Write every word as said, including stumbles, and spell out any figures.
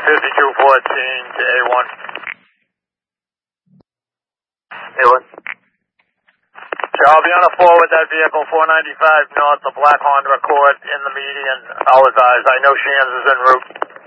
fifty-two fourteen to A one. A one. So I'll be on a four with that vehicle, four ninety-five north, the black Honda Accord in the median, Owl's Eyes. I know Shands is en route.